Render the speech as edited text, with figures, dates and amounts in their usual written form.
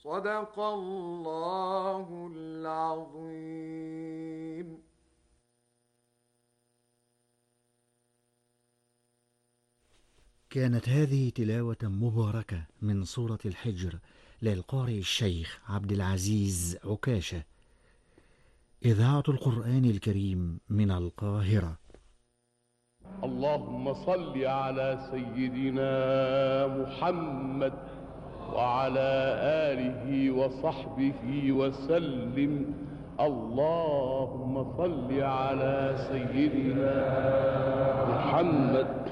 صدق الله العظيم. كانت هذه تلاوة مباركة من سورة الحجر للقارئ الشيخ عبد العزيز عكاشة، إذاعة القرآن الكريم من القاهرة. اللهم صل على سيدنا محمد وعلى آله وصحبه وسلم. اللهم صل على سيدنا محمد